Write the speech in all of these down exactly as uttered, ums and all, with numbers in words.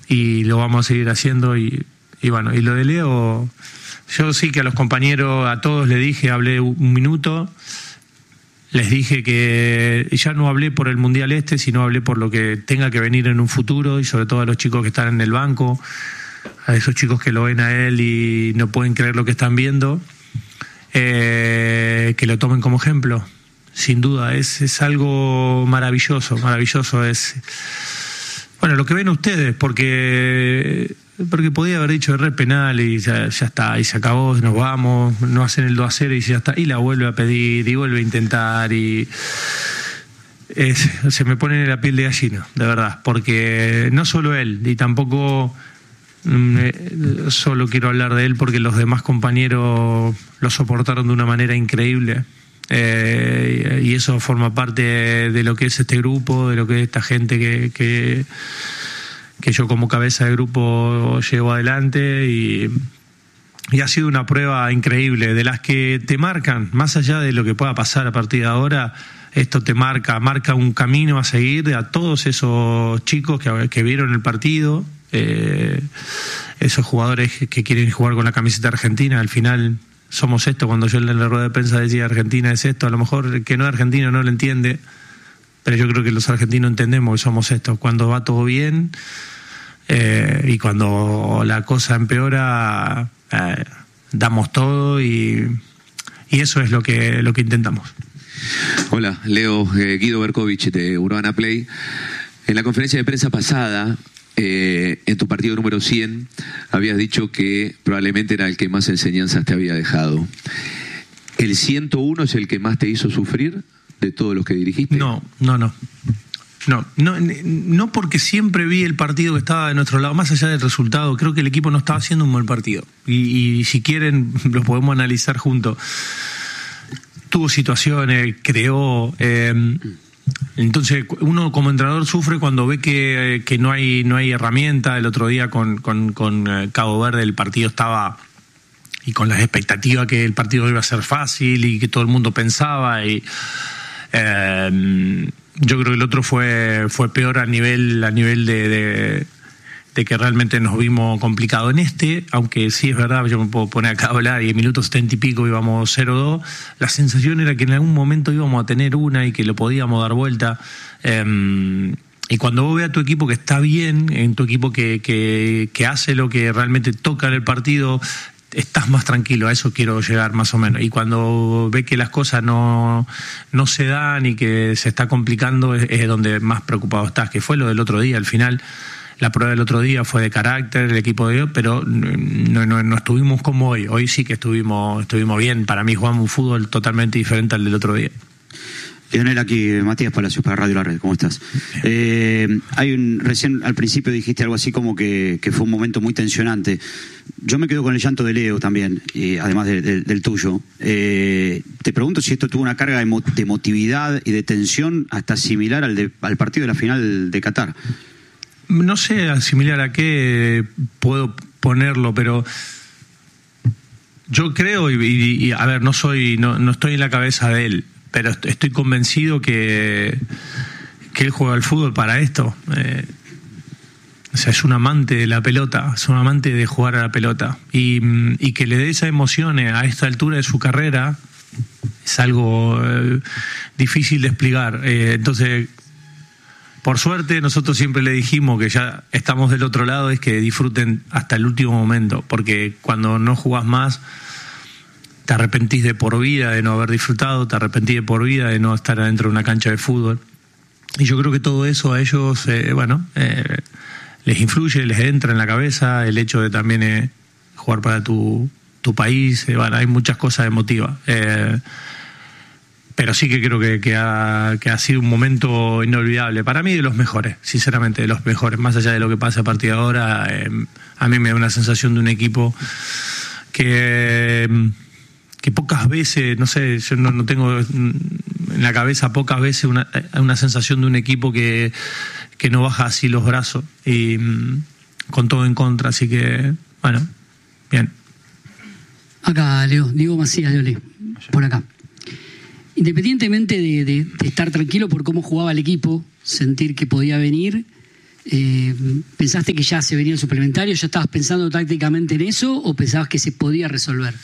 y lo vamos a seguir haciendo. Y, y bueno, y lo de Leo, yo sí que a los compañeros, a todos les dije, hablé un minuto, les dije que ya no hablé por el Mundial este, sino hablé por lo que tenga que venir en un futuro, y sobre todo a los chicos que están en el banco, a esos chicos que lo ven a él y no pueden creer lo que están viendo, eh, que lo tomen como ejemplo. Sin duda, es, es algo maravilloso, maravilloso. Es, bueno, lo que ven ustedes, porque porque podía haber dicho erré penal y ya, ya está, y se acabó, nos vamos, no hacen el dos a cero y ya está, y la vuelve a pedir, y vuelve a intentar, y es, se me pone la piel de gallina, de verdad, porque no solo él, y tampoco mm, solo quiero hablar de él, porque los demás compañeros lo soportaron de una manera increíble. Eh, y eso forma parte de lo que es este grupo, de lo que es esta gente que, que, que yo como cabeza de grupo llevo adelante, y, y ha sido una prueba increíble, de las que te marcan, más allá de lo que pueda pasar a partir de ahora. Esto te marca, marca un camino a seguir a todos esos chicos que, que vieron el partido, eh, esos jugadores que quieren jugar con la camiseta argentina. Al final somos esto. Cuando yo en la rueda de prensa decía Argentina es esto, a lo mejor el que no es argentino no lo entiende, pero yo creo que los argentinos entendemos que somos esto. Cuando va todo bien eh, y cuando la cosa empeora, eh, damos todo, y, y eso es lo que, lo que intentamos. Hola, Leo, eh, Guido Berkovich de Urbana Play. En la conferencia de prensa pasada, Eh, en tu partido número cien, habías dicho que probablemente era el que más enseñanzas te había dejado. ¿El ciento uno es el que más te hizo sufrir de todos los que dirigiste? No, no, no. No, no, no, porque siempre vi el partido que estaba de nuestro lado, más allá del resultado. Creo que el equipo no estaba haciendo un buen partido. Y, y si quieren, lo podemos analizar juntos. Tuvo situaciones, creó... Eh, Entonces uno como entrenador sufre cuando ve que, que no hay no hay herramienta. El otro día con, con, con Cabo Verde el partido estaba, y con las expectativas que el partido iba a ser fácil y que todo el mundo pensaba, y eh, yo creo que el otro fue fue peor a nivel a nivel de, de de que realmente nos vimos complicados en este, aunque sí es verdad, yo me puedo poner acá a hablar y en minutos setenta y pico íbamos cero dos, la sensación era que en algún momento íbamos a tener una y que lo podíamos dar vuelta. Eh, y cuando vos ves a tu equipo que está bien, en tu equipo que, que, que hace lo que realmente toca en el partido, estás más tranquilo. A eso quiero llegar más o menos. Y cuando ves que las cosas no, no se dan y que se está complicando, es, es donde más preocupado estás, que fue lo del otro día. Al final, la prueba del otro día fue de carácter, el equipo de hoy, pero no, no, no estuvimos como hoy. Hoy sí que estuvimos, estuvimos bien. Para mí jugamos un fútbol totalmente diferente al del otro día. Lionel, aquí Matías Palacios para Radio La Red, ¿cómo estás? Eh, hay un, recién al principio dijiste algo así como que, que fue un momento muy tensionante. Yo me quedo con el llanto de Leo también, y además de, de, del tuyo. Eh, te pregunto si esto tuvo una carga de, mo de emotividad y de tensión hasta similar al, de, al partido de la final de Qatar. No sé similar a qué puedo ponerlo, pero yo creo, y, y, y a ver, no soy, no, no estoy en la cabeza de él, pero estoy convencido que, que él juega al fútbol para esto. Eh, o sea, es un amante de la pelota, es un amante de jugar a la pelota. Y, y que le dé esas emociones a esta altura de su carrera es algo eh, difícil de explicar. Eh, entonces, por suerte, nosotros siempre le dijimos que ya estamos del otro lado, es que disfruten hasta el último momento, porque cuando no jugás más, te arrepentís de por vida de no haber disfrutado, te arrepentís de por vida de no estar adentro de una cancha de fútbol. Y yo creo que todo eso a ellos, eh, bueno, eh, les influye, les entra en la cabeza, el hecho de también eh, jugar para tu, tu país, eh, bueno, hay muchas cosas emotivas. Eh, pero sí que creo que, que, ha, que ha sido un momento inolvidable, para mí de los mejores, sinceramente, de los mejores, más allá de lo que pasa a partir de ahora. Eh, a mí me da una sensación de un equipo que... Eh, que pocas veces, no sé, yo no, no tengo en la cabeza pocas veces una, una sensación de un equipo que, que no baja así los brazos y con todo en contra, así que, bueno, bien. Acá, Leo, Diego Macías, Leole, por acá. Independientemente de, de, de estar tranquilo por cómo jugaba el equipo, sentir que podía venir, Eh, ¿Pensaste que ya se venía el suplementario? ¿Ya estabas pensando tácticamente en eso o pensabas que se podía resolver?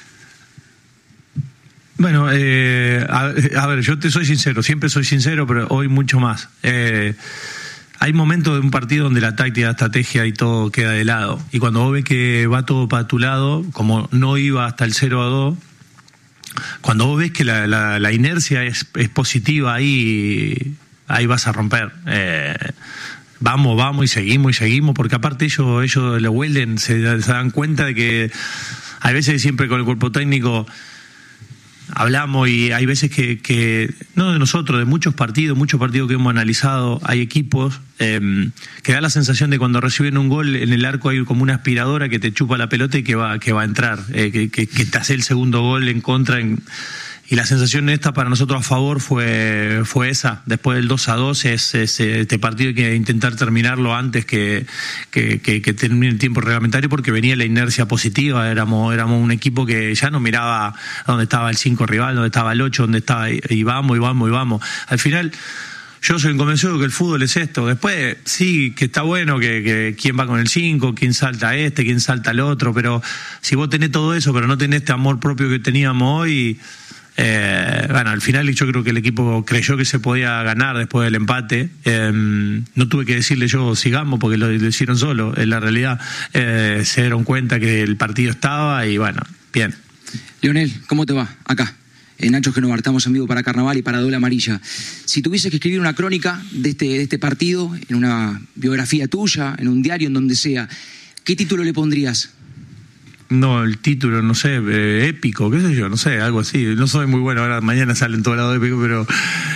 Bueno, eh, a, a ver, yo te soy sincero, siempre soy sincero, pero hoy mucho más. Eh, hay momentos de un partido donde la táctica, la estrategia y todo queda de lado. Y cuando vos ves que va todo para tu lado, como no iba hasta el cero a dos, cuando vos ves que la, la, la inercia es, es positiva, ahí, ahí vas a romper. Eh, vamos, vamos y seguimos y seguimos, porque aparte ellos, ellos lo huelen, se, se dan cuenta de que hay veces siempre con el cuerpo técnico hablamos y hay veces que, que, no de nosotros, de muchos partidos, muchos partidos que hemos analizado, hay equipos eh, que da la sensación de cuando reciben un gol en el arco hay como una aspiradora que te chupa la pelota y que va, que va a entrar, eh, que, que, que te hace el segundo gol en contra. En, y la sensación esta para nosotros a favor fue fue esa. Después del dos a dos es, es este partido hay que intentar terminarlo antes que, que, que, que termine el tiempo reglamentario, porque venía la inercia positiva. Éramos éramos un equipo que ya no miraba dónde estaba el cinco rival, dónde estaba el ocho, dónde estaba, y, y vamos, y vamos, y vamos. Al final yo soy convencido que el fútbol es esto. Después sí, que está bueno que, que quién va con el cinco, quién salta a este, quién salta al otro, pero si vos tenés todo eso, pero no tenés este amor propio que teníamos hoy... Eh, bueno, al final yo creo que el equipo creyó que se podía ganar después del empate. Eh, no tuve que decirle yo sigamos porque lo, lo hicieron solo. En la realidad eh, se dieron cuenta que el partido estaba y bueno, bien. Lionel, ¿cómo te va? Acá, en Nacho Genova, estamos en vivo para Carnaval y para Doble Amarilla. Si tuvieses que escribir una crónica de este, de este partido, en una biografía tuya, en un diario, en donde sea, ¿qué título le pondrías? No, el título, no sé, eh, épico, qué sé yo, no sé, algo así. No soy muy bueno, ahora mañana sale en todo lado épico, pero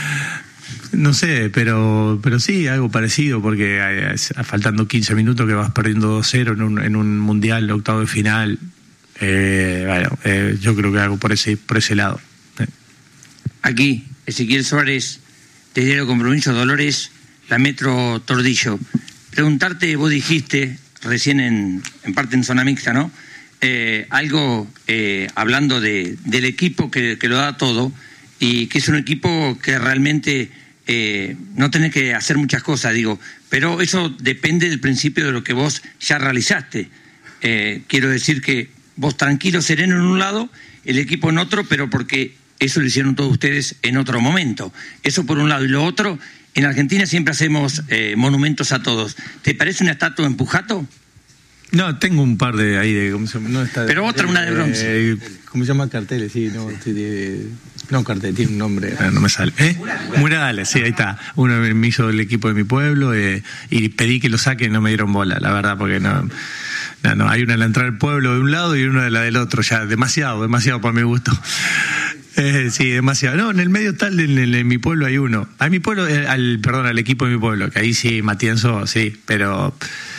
no sé, pero pero sí, algo parecido, porque hay, faltando quince minutos que vas perdiendo dos cero en un, en un mundial, octavo de final, eh, bueno, eh, yo creo que algo por ese, por ese lado. Eh. Aquí, Ezequiel Suárez, de Diario Compromiso, Dolores, la Metro Tordillo. Preguntarte, vos dijiste recién en, en parte en zona mixta, ¿no? Eh, algo eh, hablando de, del equipo que, que lo da todo y que es un equipo que realmente eh, no tenés que hacer muchas cosas, digo, pero eso depende del principio de lo que vos ya realizaste. Eh, quiero decir que vos tranquilo, sereno en un lado, el equipo en otro, pero porque eso lo hicieron todos ustedes en otro momento. Eso por un lado. Y lo otro, en Argentina siempre hacemos eh, monumentos a todos. ¿Te parece una estatua en Pujato? No, tengo un par de ahí de... ¿cómo se llama? No, está, pero otra, de, una de bronce. Eh, ¿Cómo se llama? Carteles, sí, no, sí, de, no cartel, tiene un nombre, no, no me sale. ¿Eh? Murales, sí, ahí está. Uno me hizo el equipo de mi pueblo eh, y pedí que lo saquen y no me dieron bola, la verdad, porque no... No, no, hay una en la entrada del pueblo de un lado y una de la del otro, ya, demasiado, demasiado para mi gusto. Eh, sí, demasiado. No, en el medio tal, en, en, en mi pueblo hay uno. A mi pueblo, eh, al, perdón, al equipo de mi pueblo, que ahí sí, Matienzo, sí, pero...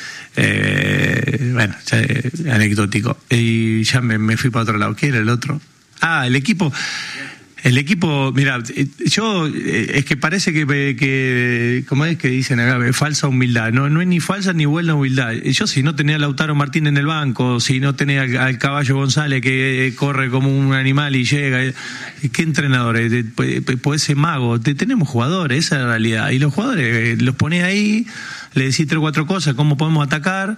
Eh, bueno, ya, eh, anecdótico. Y ya me, me fui para otro lado. ¿Qué era el otro? Ah, el equipo. El equipo, mira, yo, es que parece que, que ¿cómo es que dicen acá? Falsa humildad. No, no es ni falsa ni buena humildad. Yo, si no tenía a Lautaro Martín en el banco, si no tenía al, al Caballo González que corre como un animal y llega, ¿qué entrenadores? Puede ser mago. Tenemos jugadores, esa es la realidad. Y los jugadores los ponés ahí, le decís tres o cuatro cosas, cómo podemos atacar.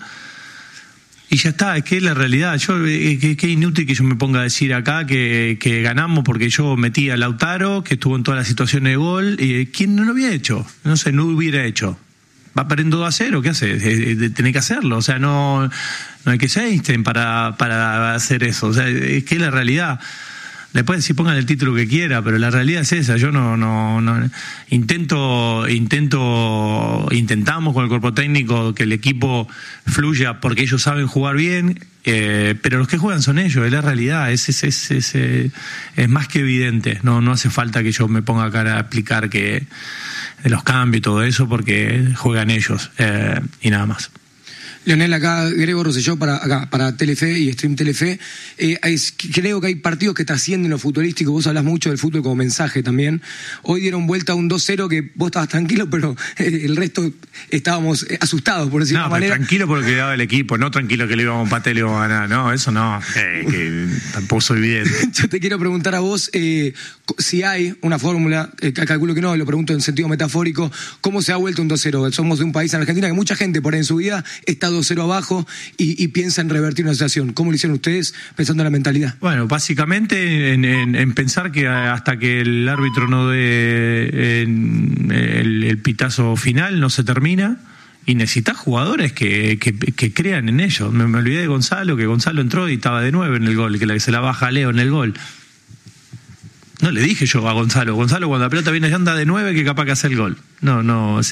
Y ya está, es que es la realidad. Yo es que, que es inútil que yo me ponga a decir acá que, que ganamos porque yo metí a Lautaro, que estuvo en todas las situaciones de gol. Y ¿quién no lo había hecho? No sé, no lo hubiera hecho. Va perdiendo dos a cero, ¿qué hace? Tenés que hacerlo. O sea, no, no hay que ser Einstein para, para hacer eso. O sea, es que es la realidad. Después si pongan el título que quiera, pero la realidad es esa. Yo no, no, no intento, intento, intentamos con el cuerpo técnico que el equipo fluya porque ellos saben jugar bien, eh, pero los que juegan son ellos, es la realidad, es, es, es, es, es, es más que evidente. No, no hace falta que yo me ponga acá a explicar que de los cambios y todo eso, porque juegan ellos eh, y nada más. Leonel, acá Grego Rosselló para acá para Telefe y Stream Telefe. Eh, es, creo que hay partidos que trascienden lo futbolístico. Vos hablas mucho del fútbol como mensaje también. Hoy dieron vuelta a un dos cero que vos estabas tranquilo, pero el resto estábamos asustados, por decirlo de no, una manera. Tranquilo porque quedaba el equipo, no tranquilo que le íbamos a empatar y le íbamos a ganar. No, eso no, eh, que tampoco soy bien. Yo te quiero preguntar a vos eh, si hay una fórmula, eh, calculo que no, lo pregunto en sentido metafórico, ¿cómo se ha vuelto un dos cero? Somos de un país en Argentina que mucha gente por ahí en su vida está dos cero abajo y, y piensa en revertir una situación. ¿Cómo lo hicieron ustedes pensando en la mentalidad? Bueno, básicamente en, en, en pensar que hasta que el árbitro no dé en, el, el pitazo final no se termina. Y necesitas jugadores que, que, que crean en ellos. Me, me olvidé de Gonzalo, que Gonzalo entró y estaba de nueve en el gol, que la que se la baja a Leo en el gol. No le dije yo a Gonzalo, Gonzalo cuando la pelota viene ya anda de nueve que capaz que hace el gol. No, no.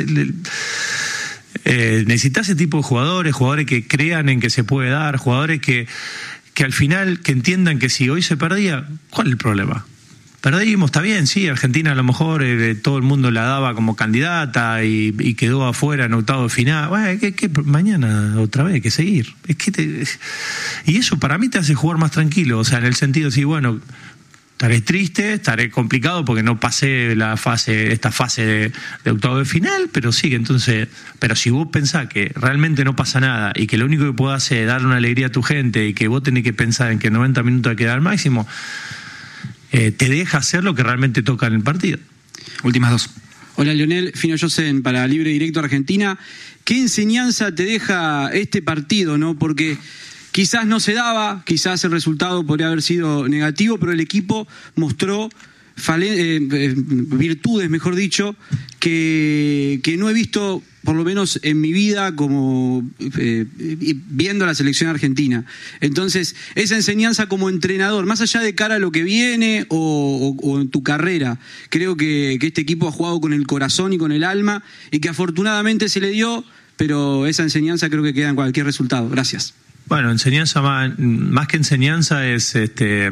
Eh, necesitas ese tipo de jugadores, jugadores que crean en que se puede dar, jugadores que, que al final que entiendan que si hoy se perdía, ¿cuál es el problema? Perdimos, está bien, sí, Argentina a lo mejor eh, todo el mundo la daba como candidata y, y quedó afuera en octavo de final. Bueno, que, que mañana otra vez hay que seguir. Es que te, y eso para mí te hace jugar más tranquilo, o sea, en el sentido de decir, bueno, estaré triste, estaré complicado porque no pasé la fase, esta fase de, de octavo de final, pero sí, entonces, pero si vos pensás que realmente no pasa nada y que lo único que puedo hacer es darle una alegría a tu gente y que vos tenés que pensar en que noventa minutos hay que dar al máximo, Eh, te deja hacer lo que realmente toca en el partido. Últimas dos. Hola Leonel, Fino Yosen para Libre Directo Argentina. ¿Qué enseñanza te deja este partido, no? Porque quizás no se daba, quizás el resultado podría haber sido negativo, pero el equipo mostró fale- eh, virtudes, mejor dicho, que, que no he visto por lo menos en mi vida como eh, viendo la selección argentina. Entonces, esa enseñanza como entrenador, más allá de cara a lo que viene o, o, o en tu carrera, creo que, que este equipo ha jugado con el corazón y con el alma y que afortunadamente se le dio, pero esa enseñanza creo que queda en cualquier resultado. Gracias. Bueno, enseñanza más, más que enseñanza es este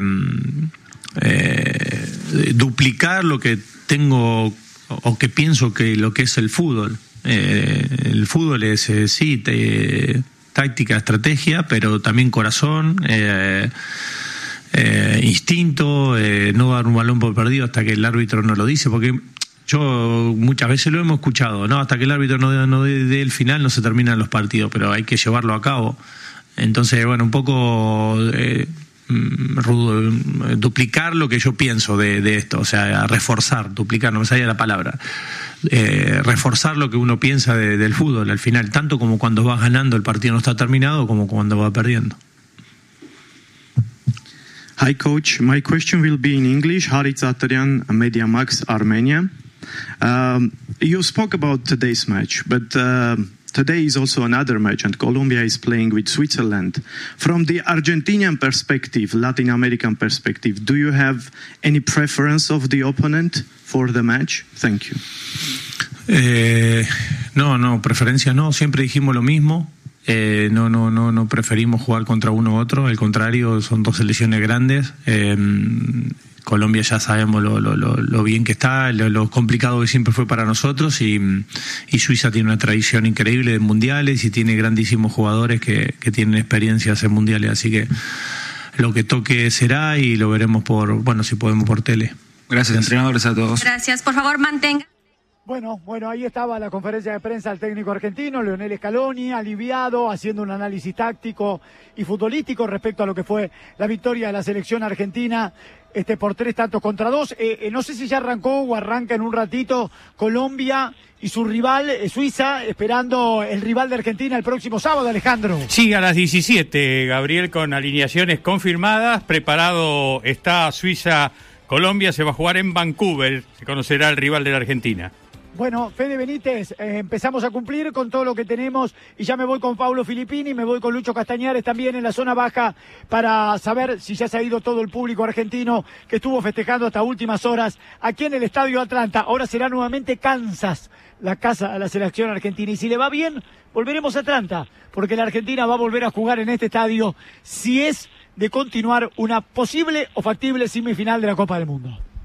eh, duplicar lo que tengo o que pienso que lo que es el fútbol. Eh, el fútbol es, eh, sí, te, táctica, estrategia, pero también corazón, eh, eh, instinto, eh, no dar un balón por perdido hasta que el árbitro no lo dice, porque yo muchas veces lo hemos escuchado, no, hasta que el árbitro no dé no dé, dé el final no se terminan los partidos, pero hay que llevarlo a cabo. Entonces, bueno, un poco eh, rudo, duplicar lo que yo pienso de, de esto, o sea, reforzar, duplicar, no me salía la palabra. Eh, reforzar lo que uno piensa de, del fútbol al final, tanto como cuando vas ganando el partido no está terminado como cuando va perdiendo. Hi coach, my question will be in English. Harit Zataryan, Mediamax Armenia. Um, you spoke about today's match, but uh, today is also another match and Colombia is playing with Switzerland. From the Argentinian perspective, Latin American perspective, do you have any preference of the opponent for the match? Thank you. Eh, no, no, preferencia no, siempre dijimos lo mismo. Eh, no, no, no, no preferimos jugar contra uno u otro, al contrario, son dos selecciones grandes. Eh, Colombia ya sabemos lo, lo, lo, lo bien que está, lo, lo complicado que siempre fue para nosotros y, y Suiza tiene una tradición increíble de mundiales y tiene grandísimos jugadores que, que tienen experiencias en mundiales, así que lo que toque será y lo veremos por, bueno, si podemos por tele. Gracias, entrenadores, a todos. Gracias, por favor mantenga. Bueno, bueno, ahí estaba la conferencia de prensa del técnico argentino, Leonel Scaloni, aliviado, haciendo un análisis táctico y futbolístico respecto a lo que fue la victoria de la selección argentina este, por tres tantos contra dos. Eh, eh, no sé si ya arrancó o arranca en un ratito Colombia y su rival, eh, Suiza, esperando el rival de Argentina el próximo sábado, Alejandro. Sí, a las diecisiete, Gabriel, con alineaciones confirmadas, preparado está Suiza. Colombia se va a jugar en Vancouver, se conocerá el rival de la Argentina. Bueno, Fede Benítez, eh, empezamos a cumplir con todo lo que tenemos y ya me voy con Paulo Filippini, me voy con Lucho Castañares también en la zona baja para saber si ya se ha ido todo el público argentino que estuvo festejando hasta últimas horas aquí en el Estadio Atlanta. Ahora será nuevamente Kansas la casa a la selección argentina y si le va bien, volveremos a Atlanta, porque la Argentina va a volver a jugar en este estadio si es de continuar una posible o factible semifinal de la Copa del Mundo.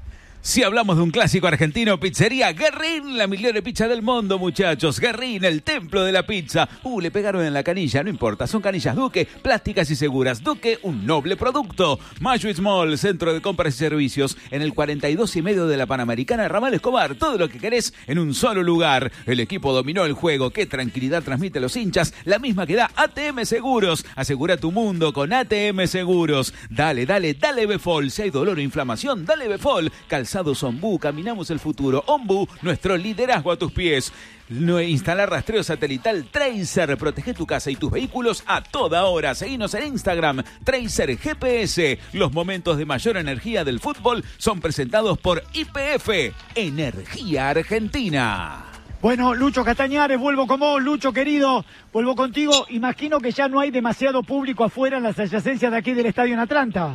Si hablamos de un clásico argentino, pizzería Guerrín, la migliore pizza del mundo, muchachos. Guerrín, el templo de la pizza. Uh, le pegaron en la canilla, no importa. Son canillas Duque, plásticas y seguras. Duque, un noble producto. Majuis Mall, centro de compras y servicios. En el cuarenta y dos y medio de la Panamericana, Ramal Escobar. Todo lo que querés en un solo lugar. El equipo dominó el juego. Qué tranquilidad transmite a los hinchas. La misma que da A T M Seguros. Asegura tu mundo con A T M Seguros. Dale, dale, dale Befol. Si hay dolor o inflamación, dale Befol. Calzados Ombú, caminamos el futuro. Ombú, nuestro liderazgo a tus pies. No, instalar rastreo satelital Tracer. Protege tu casa y tus vehículos a toda hora. Seguinos en Instagram, Tracer G P S. Los momentos de mayor energía del fútbol son presentados por Y P F, Energía Argentina. Bueno, Lucho Castañares, vuelvo con vos, Lucho querido, vuelvo contigo. Imagino que ya no hay demasiado público afuera en las adyacencias de aquí del estadio en Atlanta.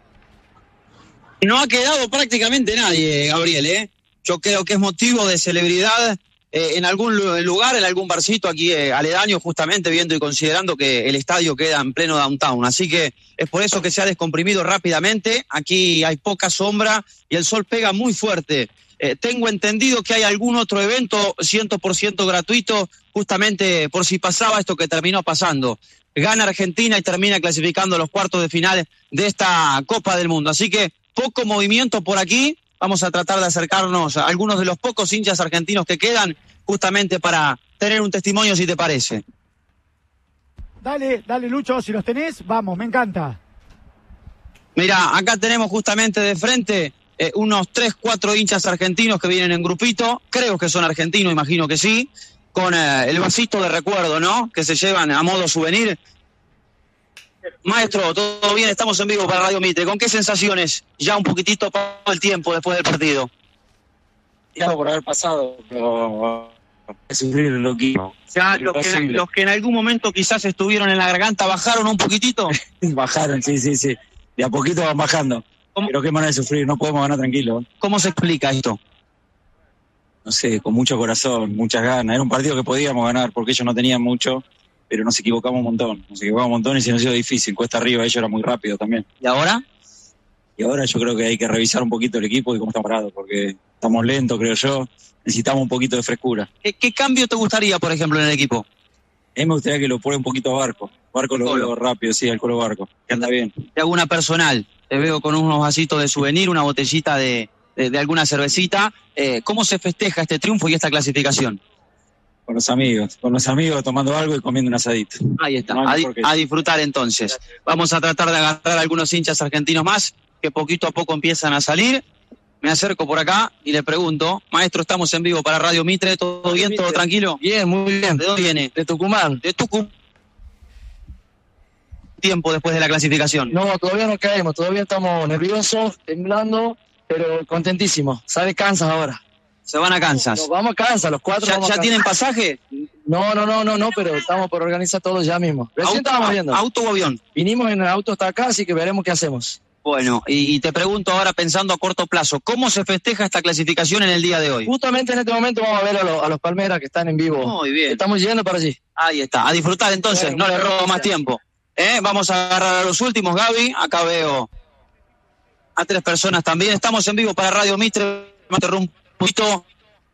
No ha quedado prácticamente nadie, Gabriel, ¿eh? Yo creo que es motivo de celebridad eh, en algún lugar, en algún barcito aquí eh, aledaño, justamente viendo y considerando que el estadio queda en pleno downtown. Así que es por eso que se ha descomprimido rápidamente. Aquí hay poca sombra y el sol pega muy fuerte. Eh, tengo entendido que hay algún otro evento cien por ciento gratuito, justamente por si pasaba esto que terminó pasando. Gana Argentina y termina clasificando a los cuartos de final de esta Copa del Mundo. Así que poco movimiento por aquí. Vamos a tratar de acercarnos a algunos de los pocos hinchas argentinos que quedan, justamente para tener un testimonio, si te parece. Dale, dale Lucho, si los tenés, vamos, me encanta. Mira, acá tenemos justamente de frente eh, unos tres, cuatro hinchas argentinos que vienen en grupito. Creo que son argentinos, imagino que sí. Con eh, el vasito de recuerdo, ¿no? Que se llevan a modo souvenir. Maestro, todo bien, estamos en vivo para Radio Mitre. ¿Con qué sensaciones? Ya un poquitito pasado el tiempo después del partido. Ya por haber pasado, pero sufrir lo que... Ya, los que, los que en algún momento quizás estuvieron en la garganta, ¿bajaron un poquitito? Bajaron, sí, sí, sí. De a poquito van bajando. ¿Cómo? Pero qué manera de sufrir, no podemos ganar tranquilo. ¿Cómo se explica esto? No sé, con mucho corazón, muchas ganas. Era un partido que podíamos ganar porque ellos no tenían mucho, pero nos equivocamos un montón. Nos equivocamos un montón y se nos hizo difícil. Cuesta arriba, ellos era muy rápido también. ¿Y ahora? Y ahora yo creo que hay que revisar un poquito el equipo y cómo está parado, porque estamos lentos, creo yo. Necesitamos un poquito de frescura. ¿Qué, qué cambio te gustaría, por ejemplo, en el equipo? A mí me gustaría que lo pruebe un poquito a Barco. Barco lo veo rápido, sí, al Colo Barco. Que anda bien. Te hago una personal. Te veo con unos vasitos de souvenir, una botellita de, de, de alguna cervecita. Eh, ¿Cómo se festeja este triunfo y esta clasificación? Con los amigos, con los amigos tomando algo y comiendo un asadito. Ahí está, no a, di- a disfrutar entonces. Vamos a tratar de agarrar a algunos hinchas argentinos más que poquito a poco empiezan a salir. Me acerco por acá y le pregunto, maestro, estamos en vivo para Radio Mitre, ¿todo bien, Mitre. todo tranquilo? Bien, muy bien. ¿De dónde viene? De Tucumán. De Tucumán. Tiempo después de la clasificación. No, todavía no caemos, todavía estamos nerviosos, temblando, pero contentísimos. ¿Sabes? Kansas ahora. Se van a Kansas. Nos vamos a Kansas, los cuatro. ¿Ya, vamos ya a tienen pasaje? No, no, no, no, no, pero estamos por organizar todo ya mismo. Recién ¿Auto, estábamos viendo. ¿Auto o avión? Vinimos en el auto hasta acá, así que veremos qué hacemos. Bueno, y, y te pregunto ahora, pensando a corto plazo, ¿cómo se festeja esta clasificación en el día de hoy? Justamente en este momento vamos a ver a, lo, a los Palmeras que están en vivo. Muy bien. Estamos yendo para allí. Ahí está, a disfrutar entonces, bueno, no le robo más tiempo. ¿Eh? Vamos a agarrar a los últimos, Gaby. Acá veo a tres personas también. Estamos en vivo para Radio Mitre. Me interrumpo un poquito.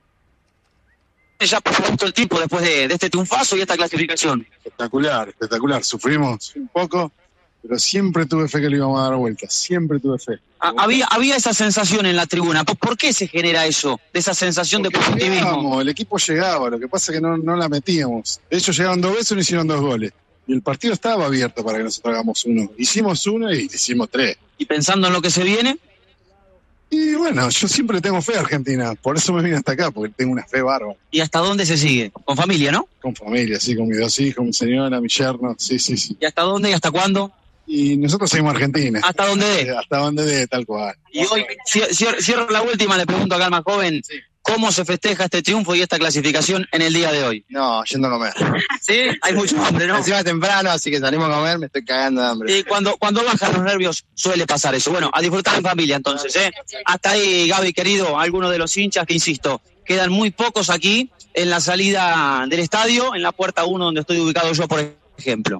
Ya pasó todo el tiempo después de, de este triunfazo y esta clasificación. Espectacular, espectacular. Sufrimos un poco, pero siempre tuve fe que le íbamos a dar vuelta. Siempre tuve fe. A, había, había esa sensación en la tribuna. ¿Por qué se genera eso? De esa sensación Porque de positivismo. Llegábamos, el equipo llegaba, lo que pasa es que no, no la metíamos. Ellos llegaron dos veces y nos hicieron dos goles. Y el partido estaba abierto para que nosotros hagamos uno. Hicimos uno y hicimos tres. ¿Y pensando en lo que se viene? Y bueno, yo siempre tengo fe a Argentina. Por eso me vine hasta acá, porque tengo una fe bárbara. ¿Y hasta dónde se sigue? Con familia, ¿no? Con familia, sí, con mis dos hijos, mi señora, mi yerno. Sí, sí, sí. ¿Y hasta dónde y hasta cuándo? Y nosotros seguimos Argentina. ¿Hasta dónde dé? Hasta dónde dé, tal cual. Y hoy, cierro la última, le pregunto acá al más joven. Sí. ¿Cómo se festeja este triunfo y esta clasificación en el día de hoy? No, yendo a comer. ¿Sí? Hay mucho hambre, ¿no? Encima temprano, así que salimos a comer, me estoy cagando de hambre. Y cuando, cuando bajan los nervios suele pasar eso. Bueno, a disfrutar en familia entonces, ¿eh? Hasta ahí, Gaby, querido, algunos de los hinchas que, insisto, quedan muy pocos aquí en la salida del estadio, en la puerta uno donde estoy ubicado yo, por ejemplo.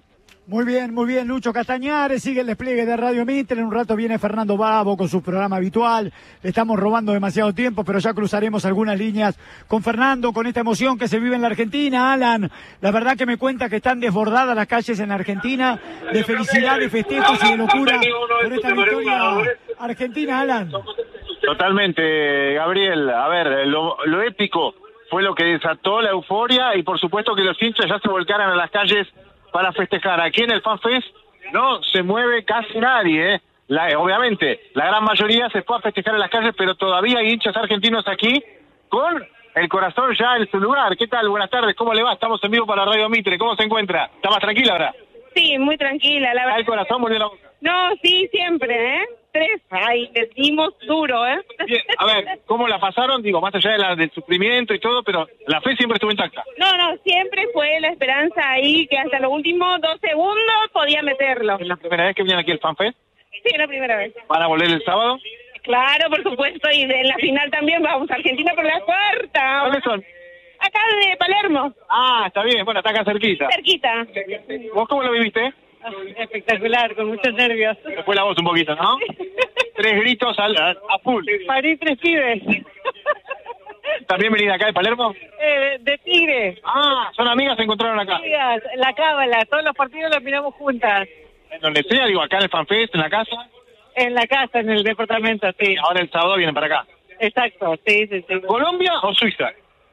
Muy bien, muy bien, Lucho Castañares, sigue el despliegue de Radio Mitre, en un rato viene Fernando Babo con su programa habitual, le estamos robando demasiado tiempo, pero ya cruzaremos algunas líneas con Fernando, con esta emoción que se vive en la Argentina. Alan, la verdad que me cuenta que están desbordadas las calles en Argentina, de felicidad, de festejos y de locura por esta victoria argentina, Alan. Totalmente, Gabriel, a ver, lo, lo épico fue lo que desató la euforia y por supuesto que los hinchas ya se volcaran a las calles para festejar. Aquí en el FanFest no se mueve casi nadie, ¿eh? La, obviamente, la gran mayoría se fue a festejar en las calles, pero todavía hay hinchas argentinos aquí con el corazón ya en su lugar. ¿Qué tal? Buenas tardes, ¿cómo le va? Estamos en vivo para Radio Mitre, ¿cómo se encuentra? ¿Está más tranquila ahora? Sí, muy tranquila, la verdad. ¿El corazón murió la boca? No, sí, siempre, ¿eh? Tres, ay, le dimos duro, ¿eh? Bien, a ver, ¿cómo la pasaron? Digo, más allá de la, del sufrimiento y todo, pero la fe siempre estuvo intacta. No, no, siempre fue la esperanza ahí que hasta los últimos dos segundos podía meterlo. ¿Es la primera vez que vienen aquí al FanFest? Sí, es la primera vez. ¿Van a volver el sábado? Claro, por supuesto, y de la final también vamos a Argentina por la cuarta. ¿Dónde son? Acá de Palermo. Ah, está bien, bueno, está acá cerquita. Cerquita. ¿Vos cómo lo viviste? Espectacular, con muchos nervios. Se fue la voz un poquito, ¿no? Tres gritos al, a, a full. Parí tres pibes. ¿También venís de acá de Palermo? Eh, de Tigre. Ah, son amigas, se encontraron acá. Amigas, la cábala, todos los partidos los miramos juntas. En donde sea, digo, acá en el FanFest, en la casa. En la casa, en el departamento, sí. Ahora el sábado vienen para acá. Exacto, sí, sí, sí. ¿Colombia o Suiza?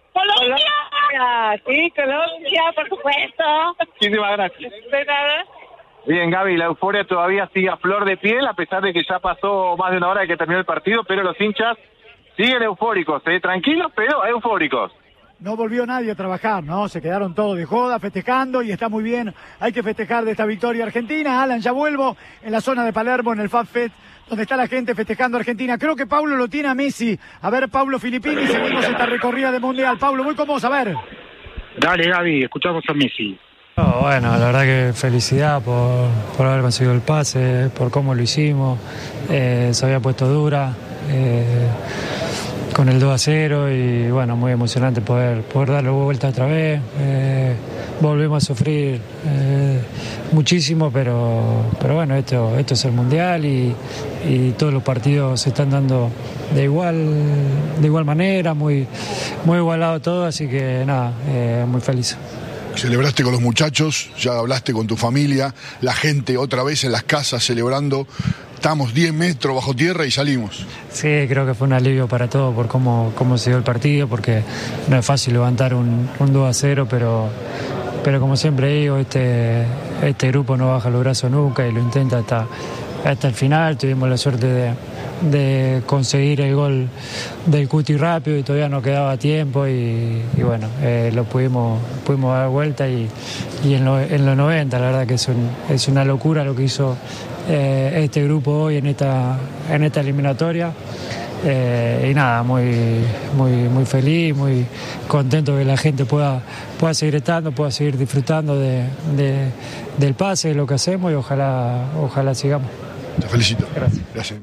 ¡Colombia! Sí, Colombia, por supuesto. Muchísimas gracias. De nada. Bien, Gaby, la euforia todavía sigue a flor de piel, a pesar de que ya pasó más de una hora de que terminó el partido, pero los hinchas siguen eufóricos, ¿eh? Tranquilos, pero eufóricos. No volvió nadie a trabajar, ¿no? Se quedaron todos de joda festejando y está muy bien. Hay que festejar de esta victoria argentina. Alan, ya vuelvo en la zona de Palermo, en el FanFest, donde está la gente festejando a Argentina. Creo que Paulo lo tiene a Messi. A ver, Paulo Filippini, seguimos esta recorrida de Mundial. Paulo, voy con vos, a ver. Dale, Gaby, escuchamos a Messi. Oh, bueno, la verdad que felicidad por, por haber conseguido el pase, por cómo lo hicimos. Eh, se había puesto dura eh, con el dos a cero y bueno, muy emocionante poder, poder darle vuelta otra vez. Eh, volvemos a sufrir eh, muchísimo, pero, pero bueno, esto, esto es el Mundial y, y todos los partidos se están dando de igual, de igual manera, muy, muy igualado todo, así que nada, eh, muy feliz. Celebraste con los muchachos, ya hablaste con tu familia, la gente otra vez en las casas celebrando. Estamos diez metros bajo tierra y salimos. Sí, creo que fue un alivio para todos por cómo, cómo se dio el partido, porque no es fácil levantar un, un dos a cero, pero, pero como siempre digo, este, este grupo no baja los brazos nunca y lo intenta hasta, hasta el final. Tuvimos la suerte de, de conseguir el gol del Cuti rápido y todavía no quedaba tiempo y, y bueno, eh, lo pudimos, pudimos dar vuelta y, y en, lo, en los noventa la verdad que es, un, es una locura lo que hizo eh, este grupo hoy en esta, en esta eliminatoria. Eh, y nada, muy, muy, muy feliz, muy contento que la gente pueda, pueda seguir estando, pueda seguir disfrutando de, de, del pase, de lo que hacemos y ojalá, ojalá sigamos. Te felicito. Gracias. Gracias.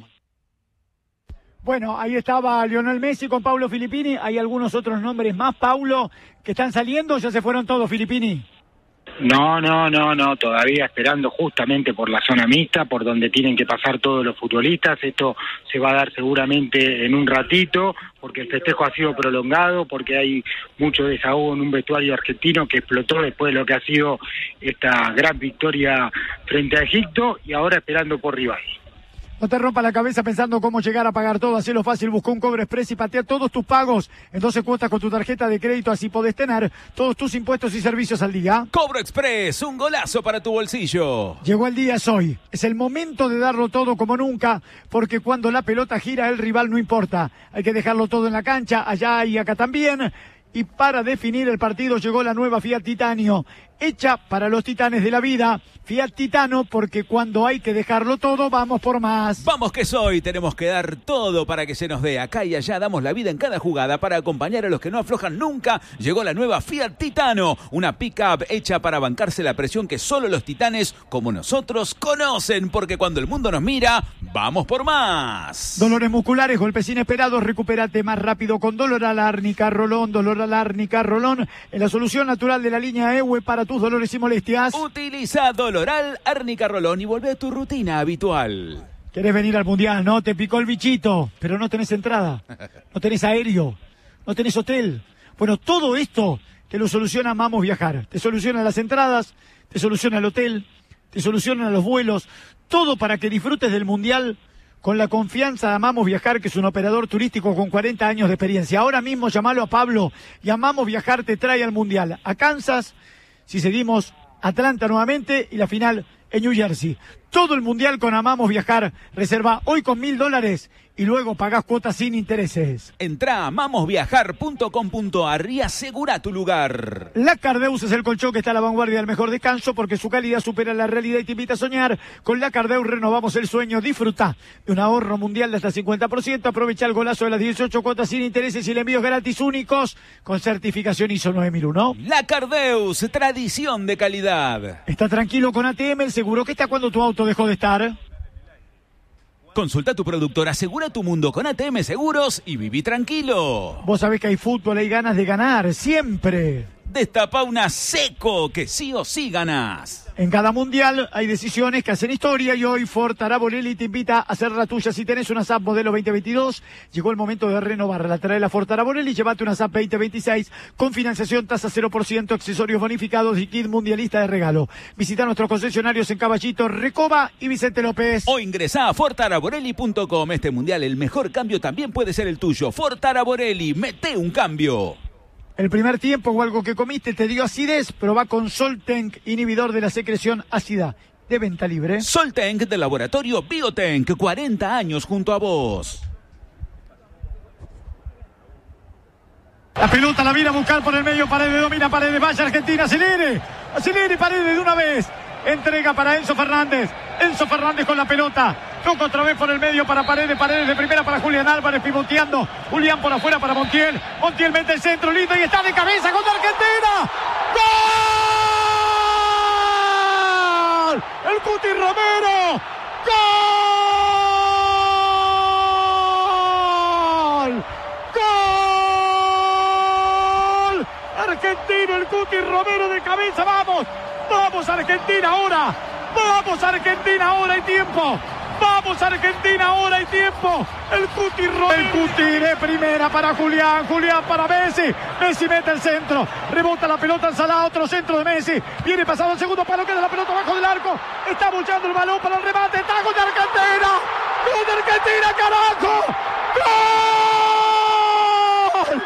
Bueno, ahí estaba Lionel Messi con Paulo Filippini. Hay algunos otros nombres más, Paulo, que están saliendo. ¿Ya se fueron todos, Filippini? No, no, no, no, todavía esperando justamente por la zona mixta, por donde tienen que pasar todos los futbolistas. Esto se va a dar seguramente en un ratito, porque el festejo ha sido prolongado, porque hay mucho desahogo en un vestuario argentino que explotó después de lo que ha sido esta gran victoria frente a Egipto, y ahora esperando por Rivas. No te rompa la cabeza pensando cómo llegar a pagar todo. Hacelo fácil, busca un Cobro Express y patea todos tus pagos en doce cuotas con tu tarjeta de crédito. Así podés tener todos tus impuestos y servicios al día. Cobro Express, un golazo para tu bolsillo. Llegó el día, es hoy. Es el momento de darlo todo como nunca, porque cuando la pelota gira, el rival no importa. Hay que dejarlo todo en la cancha, allá y acá también. Y para definir el partido llegó la nueva Fiat Titanio, hecha para los titanes de la vida. Fiat Titano, porque cuando hay que dejarlo todo, vamos por más. Vamos que soy, tenemos que dar todo para que se nos dé. Acá y allá damos la vida en cada jugada para acompañar a los que no aflojan nunca. Llegó la nueva Fiat Titano, una pick-up hecha para bancarse la presión que solo los titanes como nosotros conocen, porque cuando el mundo nos mira, vamos por más. Dolores musculares, golpes inesperados, recupérate más rápido con Dolor Árnica Rolón. Dolor Árnica Rolón es la solución natural de la línea E W E para para tus dolores y molestias. Utiliza Doloral, Árnica Rolón y volvé a tu rutina habitual. Querés venir al Mundial, ¿no? Te picó el bichito, pero no tenés entrada, no tenés aéreo, no tenés hotel. Bueno, todo esto te lo soluciona Amamos Viajar. Te soluciona las entradas, te soluciona el hotel, te soluciona los vuelos, todo para que disfrutes del Mundial con la confianza de Amamos Viajar, que es un operador turístico con cuarenta años de experiencia. Ahora mismo llamalo a Pablo y Amamos Viajar te trae al Mundial. A Kansas, si seguimos, Atlanta nuevamente y la final en New Jersey. Todo el Mundial con Amamos Viajar. Reserva hoy con mil dólares y luego pagás cuotas sin intereses. Entrá a amamos viajar punto com punto a r y asegura tu lugar. La Cardeus es el colchón que está a la vanguardia del mejor descanso porque su calidad supera la realidad y te invita a soñar. Con la Cardeus renovamos el sueño. Disfruta de un ahorro mundial de hasta cincuenta por ciento. Aprovecha el golazo de las dieciocho cuotas sin intereses y el envíos gratis únicos con certificación I S O nueve mil uno. La Cardeus, tradición de calidad. Está tranquilo con A T M, el seguro que está cuando tu auto dejó de estar. Consulta a tu productor, asegura tu mundo con A T M Seguros y viví tranquilo. Vos sabés que hay fútbol, hay ganas de ganar, siempre. Destapa una Seco, que sí o sí ganás. En cada mundial hay decisiones que hacen historia y hoy Ford Taraborelli te invita a hacer la tuya. Si tenés una S A P modelo veinte veintidós, llegó el momento de renovarla. Trae la Ford Taraborelli, llévate una S A P veinte veintiséis con financiación, tasa cero por ciento, accesorios bonificados y kit mundialista de regalo. Visita nuestros concesionarios en Caballito, Recoba y Vicente López. O ingresá a ford taraborelli punto com. Este mundial, el mejor cambio también puede ser el tuyo. Ford Taraborelli, mete un cambio. El primer tiempo o algo que comiste te dio acidez, probá con Soltank, inhibidor de la secreción ácida. De venta libre. Soltank del laboratorio Biotank, cuarenta años junto a vos. La pelota la viene a buscar por el medio, Paredes domina, Paredes, vaya Argentina, acelere, acelere Paredes de una vez. Entrega para Enzo Fernández, Enzo Fernández con la pelota. Toca otra vez por el medio para Paredes, Paredes de primera para Julián Álvarez, pivoteando. Julián por afuera para Montiel. Montiel mete el centro, lindo, y está de cabeza contra Argentina. ¡Gol! El Cuti Romero. ¡Gol! ¡Gol! Argentino, el Cuti Romero de cabeza, vamos. Vamos Argentina ahora. Vamos Argentina ahora, hay tiempo. Vamos Argentina, ahora hay tiempo. El Cuti Romero. El Cuti de primera para Julián. Julián para Messi. Messi mete el centro. Rebota la pelota al Salah. Otro centro de Messi. Viene pasado el segundo palo. Queda la pelota abajo del arco. Está buchando el balón para el remate. Está con Argentina. Con Argentina, carajo. ¡Gol!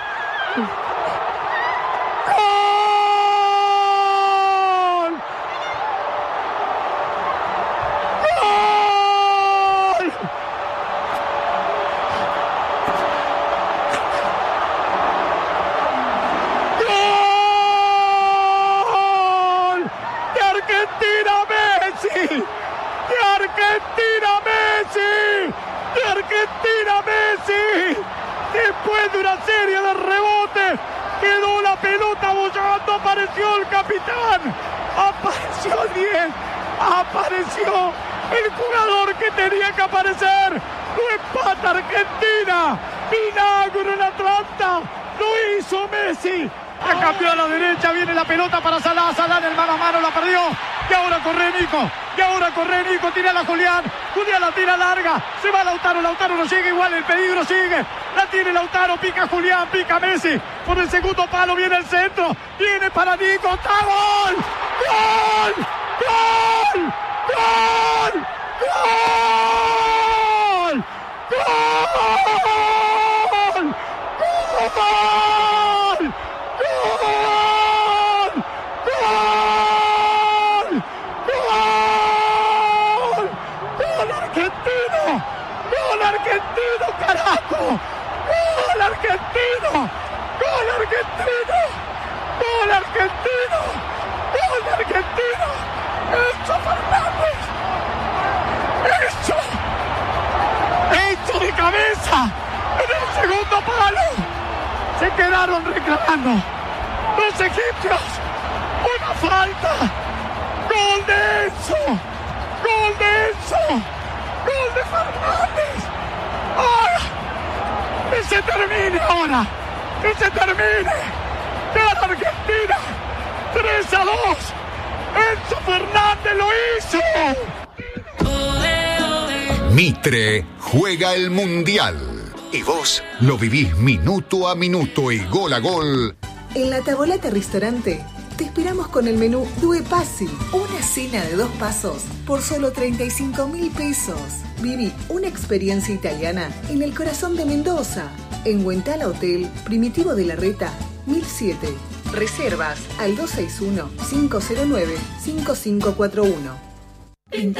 Después de una serie de rebotes, quedó la pelota bollando, apareció el capitán, apareció el diez, apareció el jugador que tenía que aparecer, lo empata Argentina, milagro en Atlanta, lo hizo Messi, la cambió a la derecha, viene la pelota para Salah, Salah en el mano a mano la perdió, y ahora corre Nico, y ahora corre Nico, tira a Julián, Julián la tira larga, se va Lautaro, Lautaro no llega igual, el peligro sigue, la tiene Lautaro, pica Julián, pica Messi, por el segundo palo viene el centro, viene para Nico, ¡está gol! ¡Gol! ¡Gol! ¡Gol! ¡Gol! ¡Gol! ¡Gol! ¡Gol! ¡Gol! ¡Gol argentino! ¡Gol argentino, carajo! ¡Gol argentino! ¡Gol argentino! ¡Gol argentino! ¡Gol argentino! ¡Enzo Fernández! ¡Enzo! ¡Enzo de cabeza! ¡En el segundo palo! Se quedaron reclamando los egipcios una falta. ¡Gol de Enzo! ¡Gol de Enzo! ¡Gol de Fernández! ¡Ahora! ¡Que se termine ahora! ¡Que se termine! ¡Gana Argentina! tres tres a dos. Enzo Fernández lo hizo. Mitre juega el Mundial y vos lo vivís minuto a minuto y gol a gol. En la Tavolata Ristorante te esperamos con el menú Due Passi, una cena de dos pasos por solo treinta y cinco mil pesos. Viví una experiencia italiana en el corazón de Mendoza, en Huentala Hotel Primitivo de la Reta, mil siete. Reservas al dos seis uno, cinco cero nueve, cinco cinco cuatro uno.